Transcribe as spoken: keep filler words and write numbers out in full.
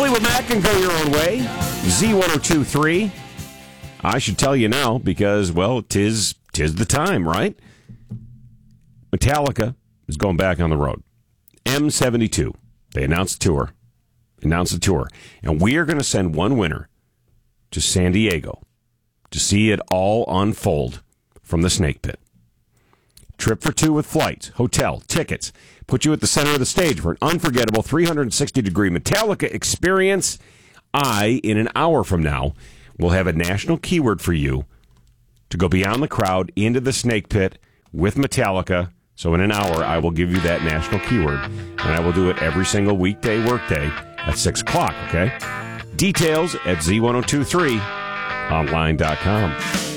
Fleetwood Mac can go your own way. Z one oh two point three. I should tell you now because, well, tis, tis the time, right? Metallica is going back on the road. M seventy-two. They announced a tour. Announced a tour. And we are going to send one winner to San Diego to see it all unfold from the Snake Pit. Trip for two with flights, hotel, tickets. Put you at the center of the stage for an unforgettable three sixty degree Metallica experience. I, in an hour from now, will have a national keyword for you to go beyond the crowd into the Snake Pit with Metallica. So in an hour, I will give you that national keyword, and I will do it every single weekday, workday at six o'clock, okay? Details at Z one oh two point three online dot com.